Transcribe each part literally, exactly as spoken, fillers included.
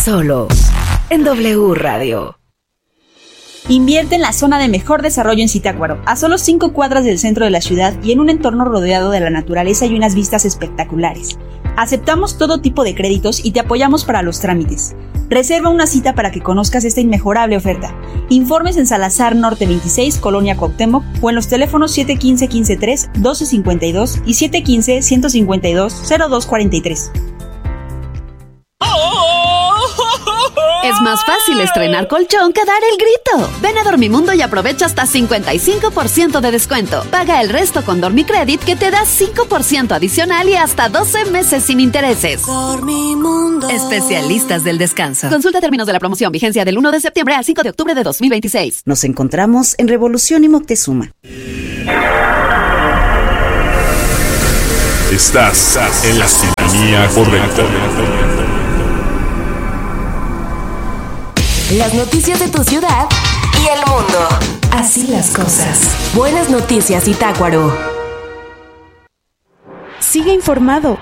solo en W Radio. Invierte en la zona de mejor desarrollo en Zitácuaro, a solo cinco cuadras del centro de la ciudad y en un entorno rodeado de la naturaleza y unas vistas espectaculares. Aceptamos todo tipo de créditos y te apoyamos para los trámites. Reserva una cita para que conozcas esta inmejorable oferta. Informes en Salazar Norte veintiséis, Colonia Cuauhtémoc, o en los teléfonos siete uno cinco, uno cinco tres, uno dos cinco dos y siete uno cinco, uno cinco dos, cero dos cuatro tres. Es más fácil estrenar colchón que dar el grito. Ven a Dormimundo y aprovecha hasta cincuenta y cinco por ciento de descuento. Paga el resto con Dormicredit, que te da cinco por ciento adicional y hasta doce meses sin intereses. Dormimundo. Especialistas del descanso. Consulta términos de la promoción. Vigencia del uno de septiembre al cinco de octubre de dos mil veintiséis. Nos encontramos en Revolución y Moctezuma. Estás en la sintonía correcta. Las noticias de tu ciudad y el mundo. Así las cosas. Buenas noticias, Zitácuaro. Sigue informado.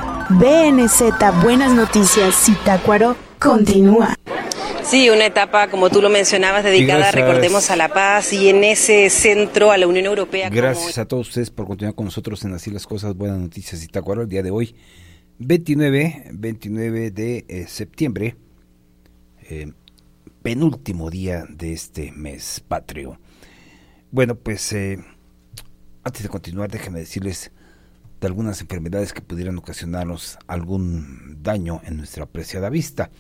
B N Z Buenas Noticias Zitácuaro continúa. Sí, una etapa, como tú lo mencionabas, dedicada, recordemos, a la paz y en ese centro a la Unión Europea. Gracias como... a todos ustedes por continuar con nosotros en Así las Cosas, Buenas Noticias Zitácuaro. El día de hoy, veintinueve de eh, septiembre, eh, penúltimo día de este mes patrio. Bueno, pues eh, antes de continuar, déjenme decirles de algunas enfermedades que pudieran ocasionarnos algún daño en nuestra apreciada vista,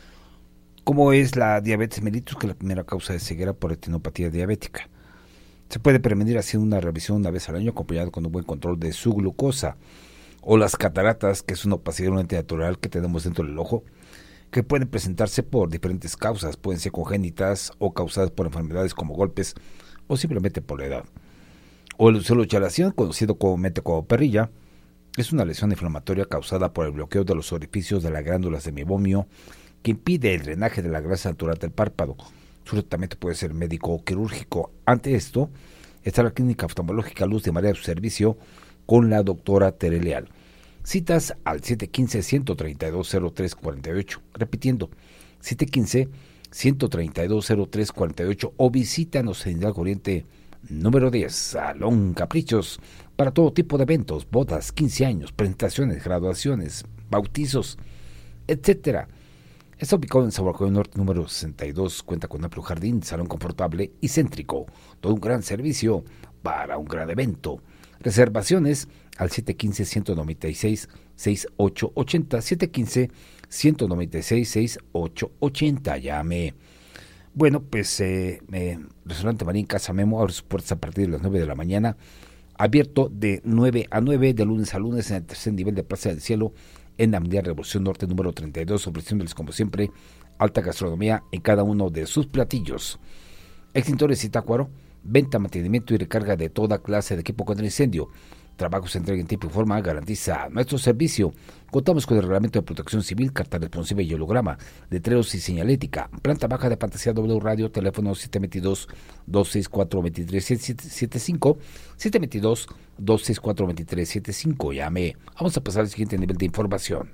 como es la diabetes mellitus, que es la primera causa de ceguera por retinopatía diabética. Se puede prevenir haciendo una revisión una vez al año, acompañado con un buen control de su glucosa, o las cataratas, que es una opacidad natural que tenemos dentro del ojo, que pueden presentarse por diferentes causas, pueden ser congénitas o causadas por enfermedades como golpes o simplemente por la edad. O el ulceración, conocido comúnmente como perrilla, es una lesión inflamatoria causada por el bloqueo de los orificios de las glándulas de meiomio que impide el drenaje de la grasa natural del párpado. Su tratamiento puede ser médico o quirúrgico. Ante esto, está la Clínica Oftalmológica Luz de María de su servicio con la doctora Tere Leal. Citas al siete uno cinco, uno tres dos, cero tres cuatro ocho. Repitiendo, siete uno cinco, uno tres dos, cero tres cuatro ocho, o visítanos en Hidalgo Oriente número diez, Salón Caprichos, para todo tipo de eventos, bodas, quince años, presentaciones, graduaciones, bautizos, etcétera. Está ubicado en Zahualcóyotl Norte número sesenta y dos, cuenta con amplio jardín, salón confortable y céntrico. Todo un gran servicio para un gran evento. Reservaciones al siete uno cinco, uno nueve seis, seis ocho ocho cero, siete uno cinco, uno nueve seis, seis ocho ocho cero. Llame. Bueno, pues eh, eh, Restaurante Marín Casa Memo abre sus puertas a partir de las nueve de la mañana, abierto de nueve a nueve, de lunes a lunes, en el tercer nivel de Plaza del Cielo, en la Avenida Revolución Norte número treinta y dos, ofreciéndoles como siempre alta gastronomía en cada uno de sus platillos. Extintores Zitácuaro, venta, mantenimiento y recarga de toda clase de equipo contra incendio. Trabajos se entrega en tiempo y forma, garantiza nuestro servicio. Contamos con el reglamento de protección civil, carta responsiva y holograma, letreros y señalética. Planta baja de Fantasía W Radio, teléfono siete dos dos, dos seis cuatro, dos tres siete cinco, siete dos dos, dos seis cuatro, dos tres siete cinco. Llame. Vamos a pasar al siguiente nivel de información.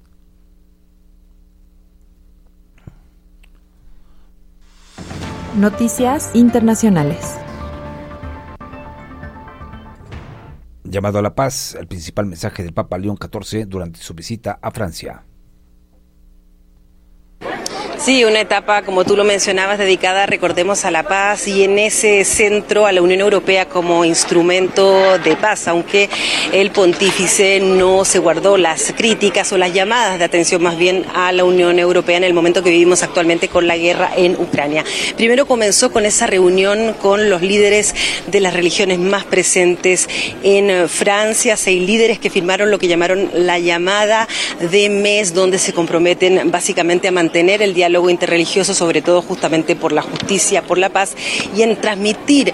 Noticias internacionales. Llamado a la paz, el principal mensaje del Papa León catorce durante su visita a Francia. Sí, una etapa, como tú lo mencionabas, dedicada, recordemos, a la paz y en ese centro a la Unión Europea como instrumento de paz, aunque el pontífice no se guardó las críticas o las llamadas de atención más bien a la Unión Europea en el momento que vivimos actualmente con la guerra en Ucrania. Primero comenzó con esa reunión con los líderes de las religiones más presentes en Francia, seis líderes que firmaron lo que llamaron la llamada de mes, donde se comprometen básicamente a mantener el diálogo interreligioso, sobre todo justamente por la justicia, por la paz y en transmitir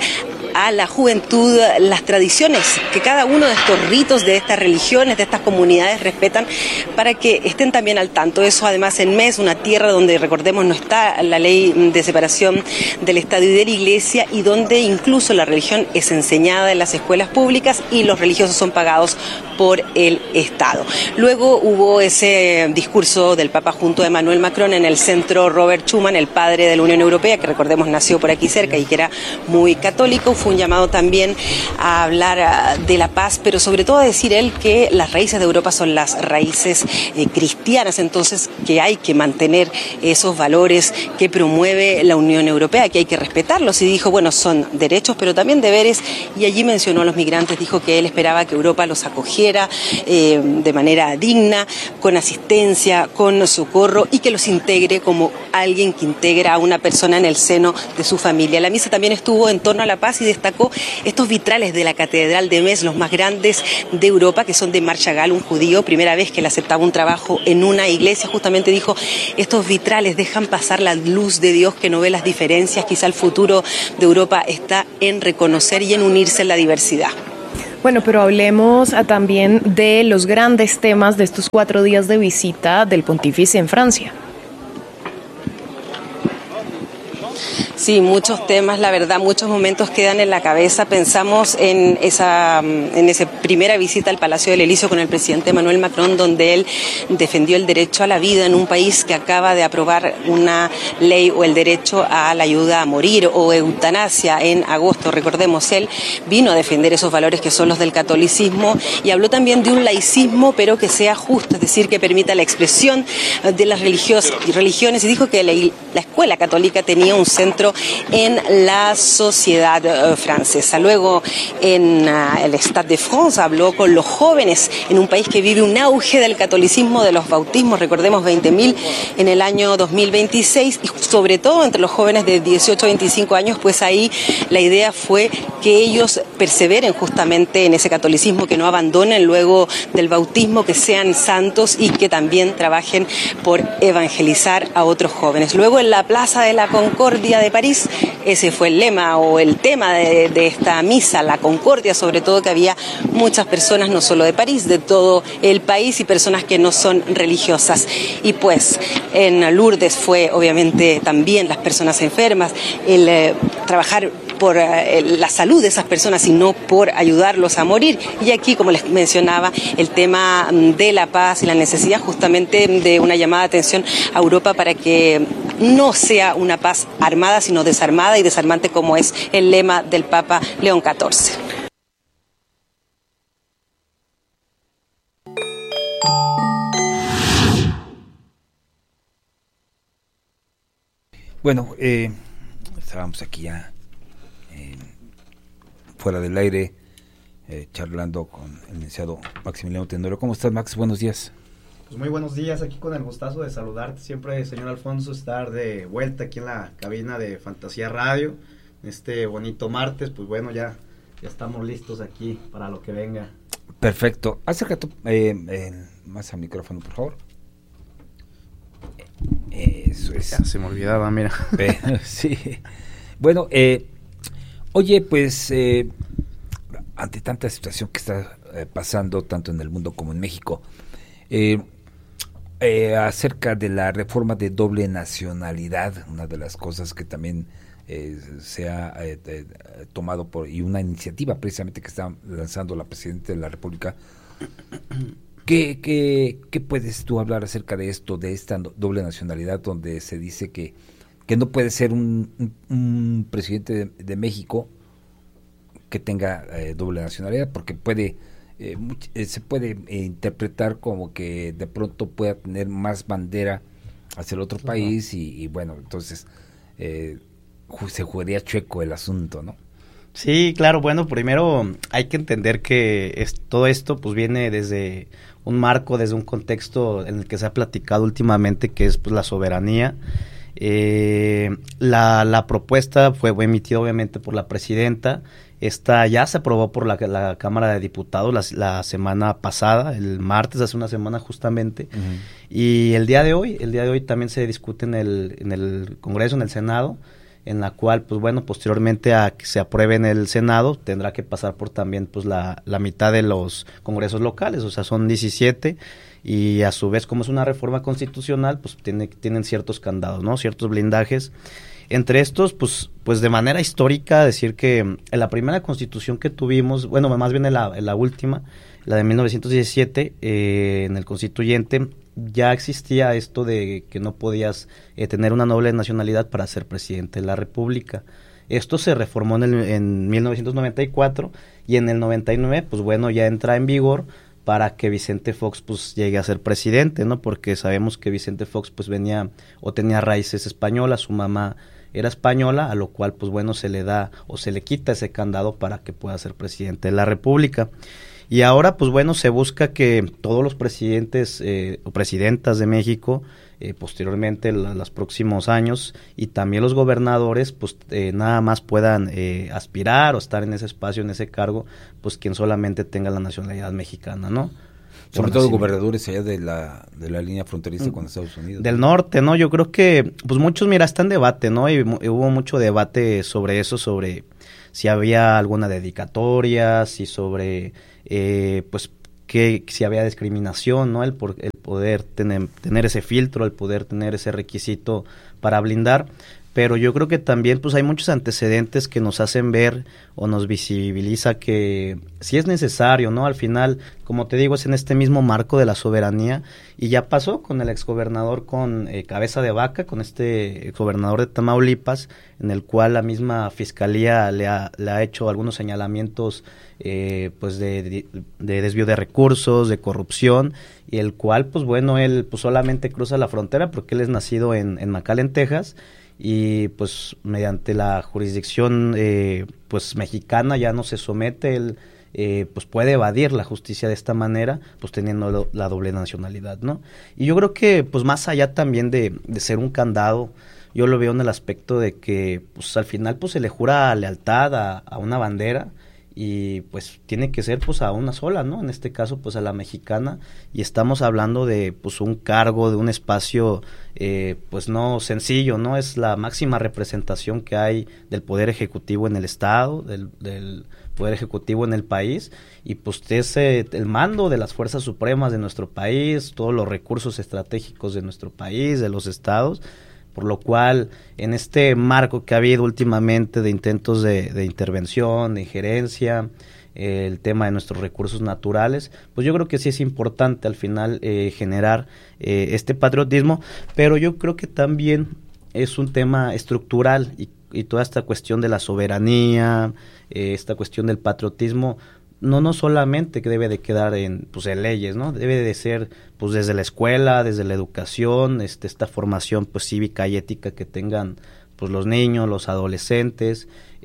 a la juventud las tradiciones que cada uno de estos ritos, de estas religiones, de estas comunidades respetan, para que estén también al tanto. Eso además en Metz, una tierra donde, recordemos, no está la ley de separación del Estado y de la Iglesia, y donde incluso la religión es enseñada en las escuelas públicas y los religiosos son pagados por el Estado. Luego hubo ese discurso del Papa junto a Emmanuel Macron en el centro Robert Schuman, el padre de la Unión Europea, que recordemos nació por aquí cerca y que era muy católico. Fue un llamado también a hablar de la paz, pero sobre todo a decir él que las raíces de Europa son las raíces eh, cristianas, entonces que hay que mantener esos valores que promueve la Unión Europea, que hay que respetarlos, y dijo, bueno, son derechos pero también deberes, y allí mencionó a los migrantes, dijo que él esperaba que Europa los acogiera eh, de manera digna, con asistencia, con socorro, y que los integre como alguien que integra a una persona en el seno de su familia. La misa también estuvo en torno a la paz y destacó estos vitrales de la Catedral de Metz, los más grandes de Europa, que son de Marc Chagall, un judío, primera vez que él aceptaba un trabajo en una iglesia. Justamente dijo, estos vitrales dejan pasar la luz de Dios que no ve las diferencias. Quizá el futuro de Europa está en reconocer y en unirse en la diversidad. Bueno, pero hablemos ah, también de los grandes temas de estos cuatro días de visita del pontífice en Francia. Sí, muchos temas, la verdad, muchos momentos quedan en la cabeza. Pensamos en esa en esa primera visita al Palacio del Elíseo con el presidente Emmanuel Macron, donde él defendió el derecho a la vida en un país que acaba de aprobar una ley, o el derecho a la ayuda a morir, o eutanasia, en agosto. Recordemos, él vino a defender esos valores que son los del catolicismo, y habló también de un laicismo, pero que sea justo, es decir, que permita la expresión de las religios, religiones, y dijo que la, la escuela católica tenía un centro en la sociedad uh, francesa. Luego, en uh, el Stade de France, habló con los jóvenes en un país que vive un auge del catolicismo, de los bautismos, recordemos, veinte mil en el año dos mil veintiséis, y sobre todo entre los jóvenes de dieciocho a veinticinco años, pues ahí la idea fue que ellos perseveren justamente en ese catolicismo, que no abandonen luego del bautismo, que sean santos y que también trabajen por evangelizar a otros jóvenes. Luego, en la Plaza de la Concordia de París, ese fue el lema o el tema de, de esta misa, la concordia, sobre todo que había muchas personas, no solo de París, de todo el país, y personas que no son religiosas. Y pues en Lourdes fue obviamente también las personas enfermas, el eh, trabajar por eh, la salud de esas personas y no por ayudarlos a morir. Y aquí, como les mencionaba, el tema de la paz y la necesidad justamente de una llamada de atención a Europa para que no sea una paz armada, sino desarmada y desarmante, como es el lema del Papa León catorce. Bueno, eh, estábamos aquí ya eh, fuera del aire eh, charlando con el licenciado Maximiliano Tenorio. ¿Cómo estás, Max? Buenos días. Pues muy buenos días, aquí con el gustazo de saludarte siempre, señor Alfonso, estar de vuelta aquí en la cabina de Fantasía Radio, este bonito martes. Pues bueno, ya, ya estamos listos aquí para lo que venga. Perfecto. Acércate eh, eh, más al micrófono, por favor. Eso es. Ya se me olvidaba, mira. Pero, sí. Bueno, eh, oye, pues eh, ante tanta situación que está eh, pasando tanto en el mundo como en México, eh, eh, acerca de la reforma de doble nacionalidad, una de las cosas que también eh, se ha eh, eh, tomado por, y una iniciativa precisamente que está lanzando la Presidenta de la República. ¿Qué, qué, ¿Qué puedes tú hablar acerca de esto, de esta doble nacionalidad, donde se dice que, que no puede ser un, un, un presidente de, de México que tenga eh, doble nacionalidad, porque puede eh, much, eh, se puede eh, interpretar como que de pronto pueda tener más bandera hacia el otro uh-huh. país y, y bueno, entonces eh, se jugaría chueco el asunto, ¿no? Sí, claro, bueno, primero hay que entender que es, todo esto pues viene desde un marco, desde un contexto en el que se ha platicado últimamente, que es pues la soberanía. Eh, la, la propuesta fue, fue emitida obviamente por la presidenta. Esta ya se aprobó por la, la Cámara de Diputados la, la semana pasada, el martes, hace una semana justamente. Uh-huh. Y el día de hoy, el día de hoy también se discute en el, en el Congreso, en el Senado. en la cual, pues bueno, posteriormente a que se apruebe en el Senado, tendrá que pasar por también pues la, la mitad de los congresos locales, o sea, son diecisiete, y a su vez, como es una reforma constitucional, pues tiene, tienen ciertos candados, ¿no? Ciertos blindajes. Entre estos, pues, pues de manera histórica, decir que en la primera constitución que tuvimos, bueno, más bien en la, en la última, la de mil novecientos diecisiete, eh, en el constituyente, ya existía esto de que no podías eh, tener una doble nacionalidad para ser presidente de la República. Esto se reformó en, el, en mil novecientos noventa y cuatro, y en el noventa y nueve, pues bueno, ya entra en vigor para que Vicente Fox pues llegue a ser presidente, ¿no? Porque sabemos que Vicente Fox pues venía o tenía raíces españolas, su mamá era española, a lo cual pues bueno se le da o se le quita ese candado para que pueda ser presidente de la República. Y ahora, pues bueno, se busca que todos los presidentes eh, o presidentas de México, eh, posteriormente en los próximos años, y también los gobernadores, pues eh, nada más puedan eh, aspirar o estar en ese espacio, en ese cargo, pues quien solamente tenga la nacionalidad mexicana, ¿no? Sobre todo gobernadores allá de la de la línea fronteriza con Estados Unidos. Del norte, ¿no? Yo creo que, pues muchos, mira, está en debate, ¿no? Y, y hubo mucho debate sobre eso, sobre si había alguna dedicatoria, si sobre, eh, pues, que si había discriminación, ¿no? El, por, el poder tener, tener ese filtro, el poder tener ese requisito para blindar. Pero yo creo que también pues hay muchos antecedentes que nos hacen ver o nos visibiliza que sí es necesario, ¿no? Al final, como te digo, es en este mismo marco de la soberanía, y ya pasó con el exgobernador con eh, cabeza de vaca, con este exgobernador de Tamaulipas, en el cual la misma fiscalía le ha, le ha hecho algunos señalamientos eh, pues de, de, de desvío de recursos, de corrupción, y el cual pues bueno, él pues solamente cruza la frontera porque él es nacido en, en McAllen, Texas, y pues mediante la jurisdicción eh, pues mexicana ya no se somete, él eh, pues puede evadir la justicia de esta manera, pues teniendo lo, la doble nacionalidad, ¿no? Y yo creo que pues más allá también de, de ser un candado, yo lo veo en el aspecto de que pues al final pues se le jura lealtad a, a una bandera, y pues tiene que ser pues a una sola, ¿no? En este caso pues a la mexicana, y estamos hablando de pues un cargo, de un espacio eh, pues no sencillo, ¿no? Es la máxima representación que hay del poder ejecutivo en el estado, del, del poder ejecutivo en el país, y pues es eh, el mando de las fuerzas supremas de nuestro país, todos los recursos estratégicos de nuestro país, de los estados. Por lo cual, en este marco que ha habido últimamente de intentos de, de intervención, de injerencia, eh, el tema de nuestros recursos naturales, pues yo creo que sí es importante al final eh, generar eh, este patriotismo, pero yo creo que también es un tema estructural, y, y toda esta cuestión de la soberanía, eh, esta cuestión del patriotismo, no no solamente que debe de quedar en pues en leyes, ¿no? Debe de ser pues desde la escuela, desde la educación, este esta formación pues cívica y ética que tengan pues los niños, los adolescentes.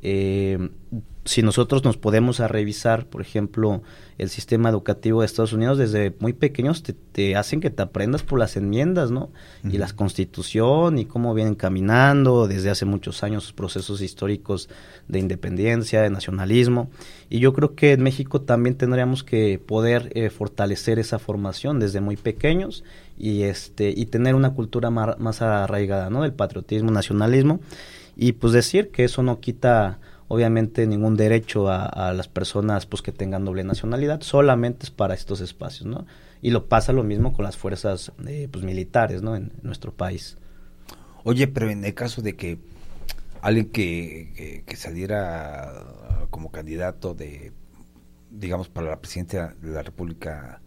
Eh, si nosotros nos podemos a revisar, por ejemplo, el sistema educativo de Estados Unidos, desde muy pequeños te, te hacen que te aprendas por las enmiendas, ¿no? Uh-huh. Y la Constitución, y cómo vienen caminando desde hace muchos años sus procesos históricos de independencia, de nacionalismo. Y yo creo que en México también tendríamos que poder eh, fortalecer esa formación desde muy pequeños, y este y tener una cultura más, más arraigada, ¿no? Del patriotismo, nacionalismo, y pues decir que eso no quita obviamente ningún derecho a, a las personas pues que tengan doble nacionalidad, solamente es para estos espacios, ¿no? Y lo pasa lo mismo con las fuerzas eh, pues militares, ¿no? En, en nuestro país. Oye, pero en el caso de que alguien que, que, que saliera como candidato de, digamos, para la presidencia de la República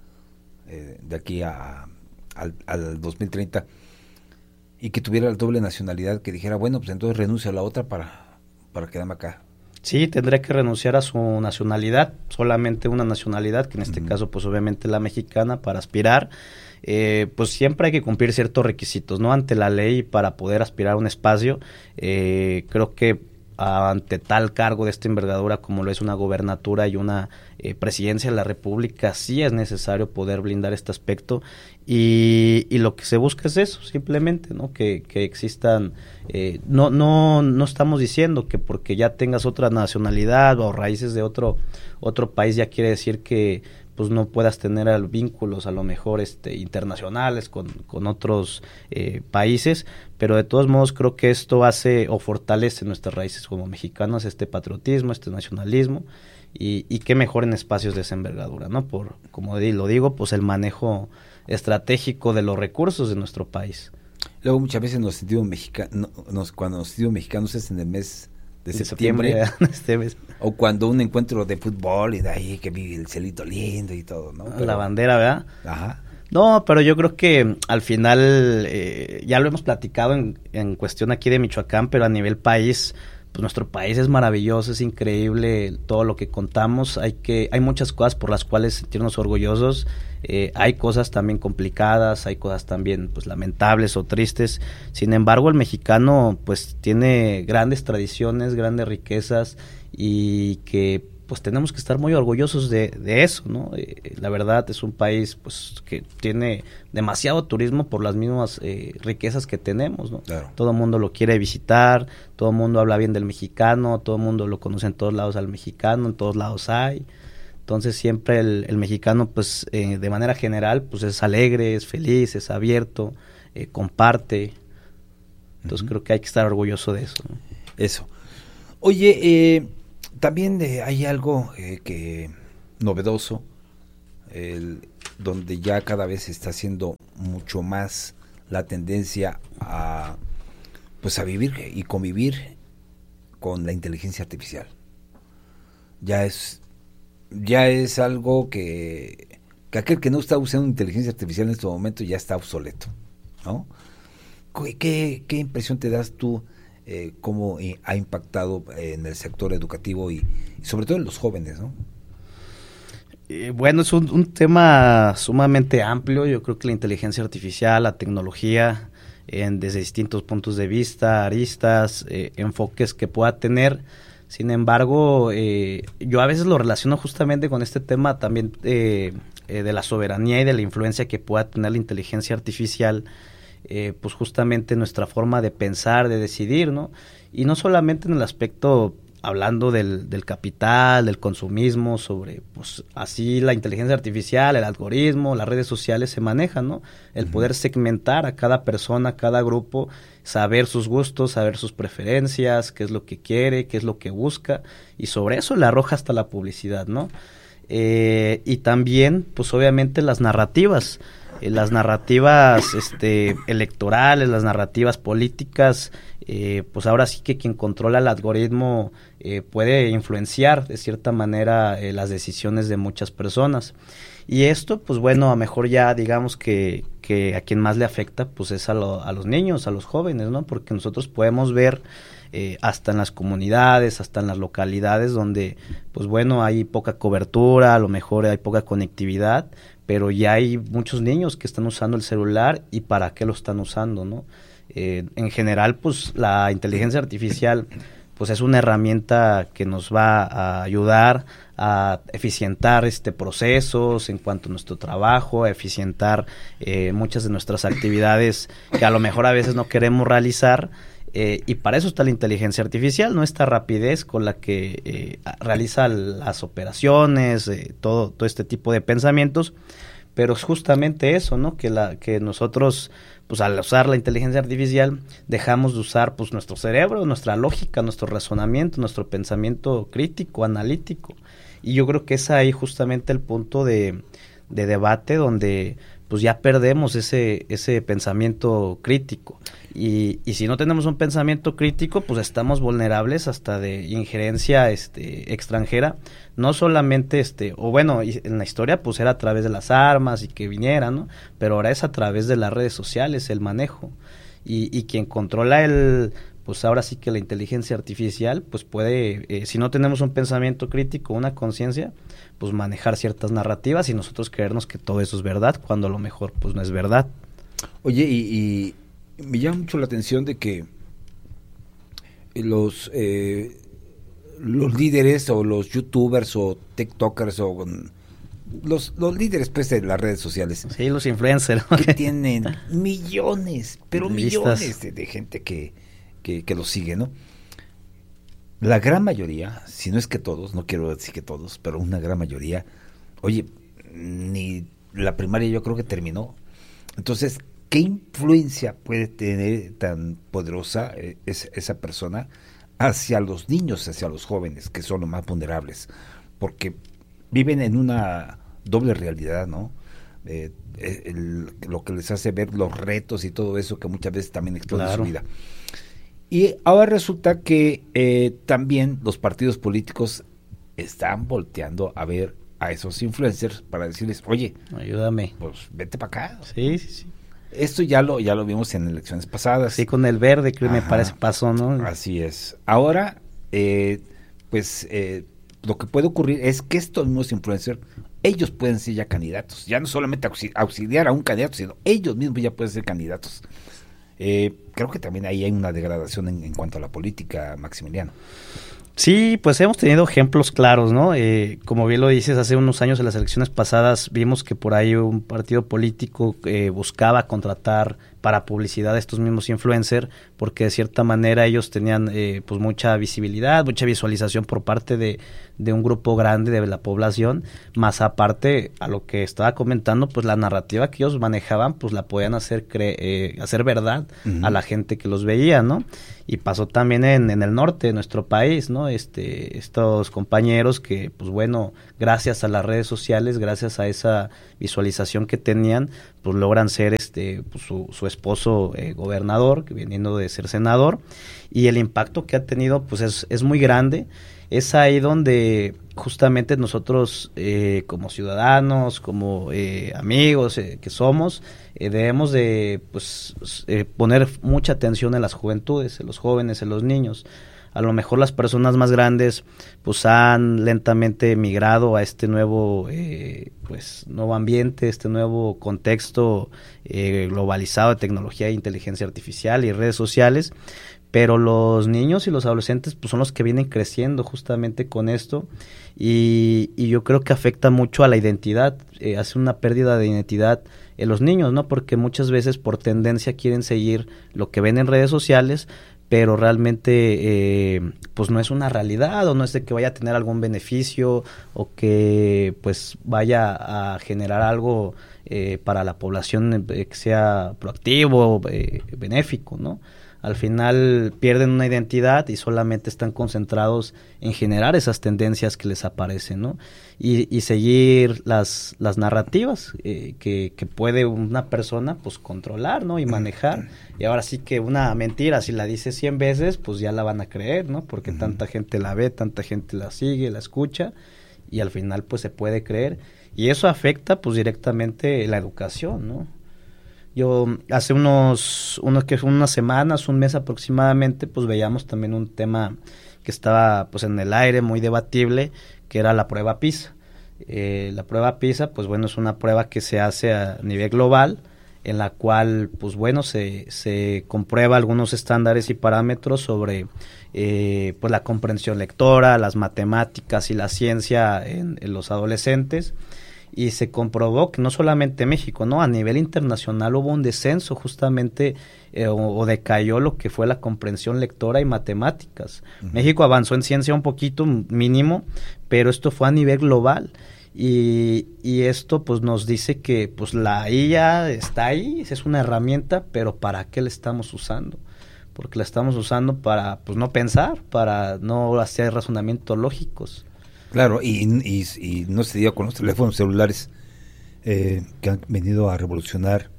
eh, de aquí a al, al dos mil treinta, y que tuviera la doble nacionalidad, que dijera, bueno, pues entonces renuncio a la otra para, para quedarme acá. Sí, tendría que renunciar a su nacionalidad, solamente una nacionalidad, que en este uh-huh. caso pues obviamente la mexicana, para aspirar. Eh, pues siempre hay que cumplir ciertos requisitos, ¿no? Ante la ley, para poder aspirar a un espacio. Eh, creo que ante tal cargo de esta envergadura como lo es una gobernatura y una eh, presidencia de la República, sí es necesario poder blindar este aspecto, y, y lo que se busca es eso, simplemente, ¿no? Que, que existan, eh, no, no, no estamos diciendo que porque ya tengas otra nacionalidad o raíces de otro, otro país ya quiere decir que pues no puedas tener vínculos a lo mejor este internacionales con, con otros eh, países, pero de todos modos creo que esto hace o fortalece nuestras raíces como mexicanos, este patriotismo, este nacionalismo, y, y qué mejor en espacios de esa envergadura, ¿no? Por, como lo digo, pues el manejo estratégico de los recursos de nuestro país. Luego muchas veces nos sentimos mexicanos, nos, cuando nos sentimos mexicanos es en el mes de, de septiembre, septiembre este mes. O cuando un encuentro de fútbol y de ahí que vive el celito lindo y todo, ¿no? Pero, la bandera, ¿verdad? Ajá. No, pero yo creo que al final, eh, ya lo hemos platicado en, en cuestión aquí de Michoacán, pero a nivel país, pues nuestro país es maravilloso, es increíble todo lo que contamos, hay que hay muchas cosas por las cuales sentirnos orgullosos, eh, hay cosas también complicadas, hay cosas también pues lamentables o tristes, sin embargo el mexicano pues tiene grandes tradiciones, grandes riquezas y que pues tenemos que estar muy orgullosos de, de eso, ¿no? Eh, la verdad es un país pues que tiene demasiado turismo por las mismas eh, riquezas que tenemos, ¿no? Claro. Todo el mundo lo quiere visitar, todo el mundo habla bien del mexicano, todo el mundo lo conoce en todos lados al mexicano, en todos lados hay. Entonces siempre el, el mexicano pues eh, de manera general pues es alegre, es feliz, es abierto, eh, comparte. Entonces uh-huh. creo que hay que estar orgulloso de eso, ¿no? Eso. Oye, eh... también eh, hay algo eh, que novedoso, el, donde ya cada vez se está haciendo mucho más la tendencia a pues a vivir y convivir con la inteligencia artificial. Ya es ya es algo que, que aquel que no está usando inteligencia artificial en este momento ya está obsoleto, ¿no? ¿Qué, qué impresión te das tú? Eh, cómo eh, ha impactado eh, en el sector educativo y, y sobre todo en los jóvenes, ¿no? Eh, bueno, es un, un tema sumamente amplio. Yo creo que la inteligencia artificial, la tecnología, en, desde distintos puntos de vista, aristas, eh, enfoques que pueda tener. Sin embargo, eh, yo a veces lo relaciono justamente con este tema también eh, eh, de la soberanía y de la influencia que pueda tener la inteligencia artificial. Eh, pues justamente nuestra forma de pensar, de decidir, ¿no? Y no solamente en el aspecto, hablando del, del capital, del consumismo, sobre, pues, así la inteligencia artificial, el algoritmo, las redes sociales se manejan, ¿no? El uh-huh. poder segmentar a cada persona, a cada grupo, saber sus gustos, saber sus preferencias, qué es lo que quiere, qué es lo que busca, y sobre eso le arroja hasta la publicidad, ¿no? Eh, y también, pues, obviamente, las narrativas, las narrativas este, electorales, las narrativas políticas, eh, pues ahora sí que quien controla el algoritmo eh, puede influenciar de cierta manera eh, las decisiones de muchas personas. Y esto, pues bueno, a lo mejor ya digamos que, que a quien más le afecta, pues es a, lo, a los niños, a los jóvenes, ¿no? Porque nosotros podemos ver eh, hasta en las comunidades, hasta en las localidades donde, pues bueno, hay poca cobertura, a lo mejor hay poca conectividad, pero ya hay muchos niños que están usando el celular y para qué lo están usando, ¿no? Eh, en general, pues la inteligencia artificial pues es una herramienta que nos va a ayudar a eficientar este procesos en cuanto a nuestro trabajo, a eficientar eh, muchas de nuestras actividades que a lo mejor a veces no queremos realizar. Eh, y para eso está la inteligencia artificial, ¿no? Esta rapidez con la que eh, realiza las operaciones, eh, todo, todo este tipo de pensamientos, pero es justamente eso, ¿no? Que, la, que nosotros, pues al usar la inteligencia artificial, dejamos de usar pues nuestro cerebro, nuestra lógica, nuestro razonamiento, nuestro pensamiento crítico, analítico. Y yo creo que es ahí justamente el punto de, de debate donde pues ya perdemos ese, ese pensamiento crítico. Y, y si no tenemos un pensamiento crítico, pues estamos vulnerables hasta de injerencia este, extranjera, no solamente, este o bueno, en la historia pues era a través de las armas y que viniera, ¿no? Pero ahora es a través de las redes sociales, el manejo. Y, y quien controla el, pues ahora sí que la inteligencia artificial, pues puede, eh, si no tenemos un pensamiento crítico, una conciencia, pues manejar ciertas narrativas y nosotros creernos que todo eso es verdad, cuando a lo mejor pues no es verdad. Oye, y... y... me llama mucho la atención de que los eh, los líderes o los youtubers o tiktokers o los los líderes pues de las redes sociales, sí, los influencers, ¿no? que tienen millones, pero millones de, de gente que, que que los sigue, ¿no? La gran mayoría, si no es que todos, no quiero decir que todos, pero una gran mayoría, oye, ni la primaria yo creo que terminó. Entonces, ¿qué influencia puede tener tan poderosa eh, es, esa persona hacia los niños, hacia los jóvenes, que son los más vulnerables? Porque viven en una doble realidad, ¿no? Eh, el, lo que les hace ver los retos y todo eso que muchas veces también explota Claro. su vida. Y ahora resulta que eh, también los partidos políticos están volteando a ver a esos influencers para decirles, oye, ayúdame, pues vete para acá. Sí, sí, sí. Esto ya lo ya lo vimos en elecciones pasadas. Sí, con el verde que Ajá. me parece pasó, ¿no? Así es. Ahora, eh, pues eh, lo que puede ocurrir es que estos mismos influencers, ellos pueden ser ya candidatos. Ya no solamente auxi- auxiliar a un candidato, sino ellos mismos ya pueden ser candidatos. Eh, creo que también ahí hay una degradación en, en cuanto a la política, Maximiliano. Sí, pues hemos tenido ejemplos claros, ¿no? Eh, como bien lo dices, hace unos años en las elecciones pasadas vimos que por ahí un partido político eh, buscaba contratar para publicidad a estos mismos influencers, porque de cierta manera ellos tenían eh, pues mucha visibilidad, mucha visualización por parte de, de un grupo grande de la población, más aparte a lo que estaba comentando, pues la narrativa que ellos manejaban, pues la podían hacer cre- eh, hacer verdad uh-huh. a la gente que los veía, ¿no? Y pasó también en, en el norte de nuestro país, ¿no? Este, estos compañeros que, pues bueno, gracias a las redes sociales, gracias a esa visualización que tenían, pues logran ser este pues, su, su esposo eh, gobernador, que viniendo de ser senador, y el impacto que ha tenido pues es, es muy grande. Es ahí donde justamente nosotros eh, como ciudadanos, como eh, amigos eh, que somos, eh, debemos de pues eh, poner mucha atención en las juventudes, en los jóvenes, en los niños. A lo mejor las personas más grandes pues han lentamente migrado a este nuevo eh, pues nuevo ambiente, este nuevo contexto eh, globalizado de tecnología e inteligencia artificial y redes sociales, pero los niños y los adolescentes pues son los que vienen creciendo justamente con esto y, y yo creo que afecta mucho a la identidad, eh, hace una pérdida de identidad en los niños, ¿no? Porque muchas veces por tendencia quieren seguir lo que ven en redes sociales, pero realmente eh, pues no es una realidad o no es de que vaya a tener algún beneficio o que pues vaya a generar algo eh, para la población eh, que sea proactivo, eh, benéfico, ¿no? Al final pierden una identidad y solamente están concentrados en generar esas tendencias que les aparecen, ¿no? Y, y seguir las, las narrativas eh, que, que puede una persona pues controlar, ¿no? Y manejar. Y ahora sí que una mentira, si la dice cien veces, pues ya la van a creer, ¿no? Porque uh-huh. tanta gente la ve, tanta gente la sigue, la escucha y al final pues se puede creer. Y eso afecta pues directamente la educación, ¿no? Yo hace unos, unos que fue unas semanas, un mes aproximadamente, pues veíamos también un tema que estaba pues en el aire, muy debatible, que era la prueba PISA. Eh, la prueba PISA, pues bueno, es una prueba que se hace a nivel global, en la cual, pues bueno, se, se comprueba algunos estándares y parámetros sobre eh, pues la comprensión lectora, las matemáticas y la ciencia en, en los adolescentes. Y se comprobó que no solamente en México, ¿no? A nivel internacional hubo un descenso justamente eh, o, o decayó lo que fue la comprensión lectora y matemáticas. Uh-huh. México avanzó en ciencia un poquito, mínimo, pero esto fue a nivel global. Y, y esto pues nos dice que pues la I A está ahí, es una herramienta, pero ¿para qué la estamos usando? Porque la estamos usando para pues no pensar, para no hacer razonamientos lógicos. Claro, y, y, y no se diga con los teléfonos celulares eh, que han venido a revolucionar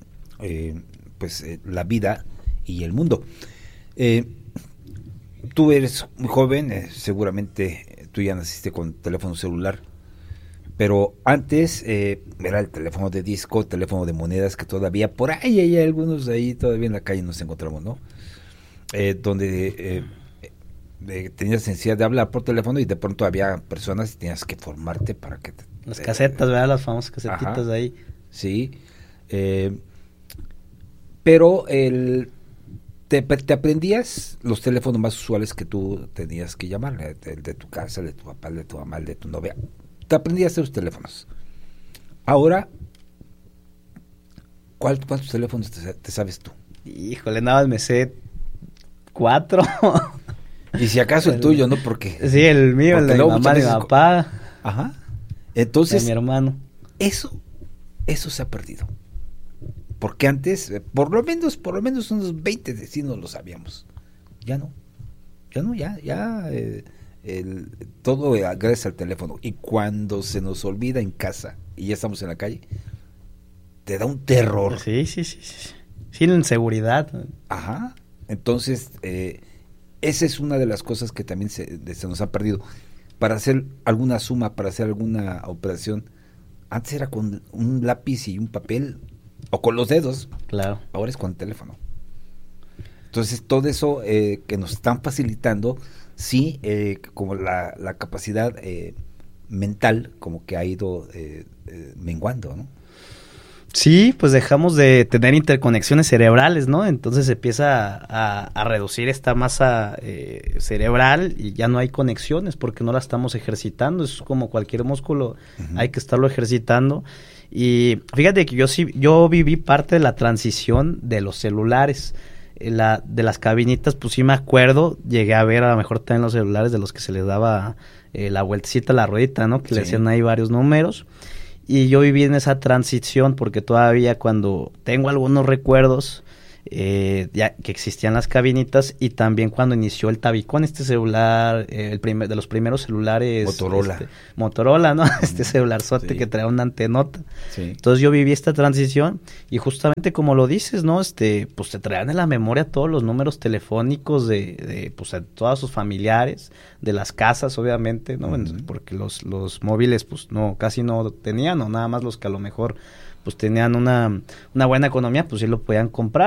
eh, pues eh, la vida y el mundo. Eh, tú eres muy joven, eh, seguramente tú ya naciste con teléfono celular, pero antes eh, era el teléfono de disco, teléfono de monedas que todavía por ahí hay algunos de ahí todavía en la calle nos encontramos, ¿no? Eh, donde eh, De, tenías necesidad de hablar por teléfono y de pronto había personas y tenías que formarte para que... Te, Las casetas, eh, ¿verdad? Las famosas casetitas ajá, de ahí. Sí. Eh, pero el, te, te aprendías los teléfonos más usuales que tú tenías que llamar, el de, de tu casa, el de tu papá, el de tu mamá, el de tu novia. Te aprendías esos teléfonos. Ahora, ¿cuál, ¿cuántos teléfonos te, te sabes tú? Híjole, nada más me sé cuatro. Y si acaso el, el tuyo, ¿no? Porque sí, el mío, el de mi mamá, de mi papá. Ajá. Entonces, de mi hermano. Eso, eso se ha perdido. Porque antes, eh, por lo menos, por lo menos unos veinte destinos lo sabíamos. Ya no. Ya no, ya, ya eh, el, todo eh, gracias al teléfono. Y cuando se nos olvida en casa y ya estamos en la calle, te da un terror. Sí, sí, sí, sí. Sin inseguridad. Ajá. Entonces, eh, esa es una de las cosas que también se, se nos ha perdido. Para hacer alguna suma, para hacer alguna operación, antes era con un lápiz y un papel, o con los dedos. Claro. Ahora es con el teléfono. Entonces, todo eso eh, que nos están facilitando, sí, eh, como la, la capacidad eh, mental, como que ha ido eh, eh, menguando, ¿no? Sí, pues dejamos de tener interconexiones cerebrales, ¿no? Entonces se empieza a, a reducir esta masa eh, cerebral y ya no hay conexiones porque no la estamos ejercitando. Es como cualquier músculo, uh-huh. Hay que estarlo ejercitando. Y fíjate que yo sí, yo viví parte de la transición de los celulares. La, de las cabinitas, pues sí me acuerdo, llegué a ver a lo mejor también los celulares de los que se les daba eh, la vueltecita a la ruedita, ¿no? Que sí. Le hacían ahí varios números. Y yo viví en esa transición porque todavía cuando tengo algunos recuerdos eh, ya que existían las cabinitas y también cuando inició el Tabicón, este celular, eh, el primer, de los primeros celulares. Motorola. Este, Motorola, ¿no? Este celularzote sí. Que traía una antenota. Sí. Entonces yo viví esta transición y justamente como lo dices, ¿no? Este, pues te traían en la memoria todos los números telefónicos de, de pues, de todos sus familiares, de las casas, obviamente, ¿no? Uh-huh. Porque los, los móviles, pues, no, casi no tenían, o nada más los que a lo mejor, pues, tenían una, una buena economía, pues, sí lo podían comprar.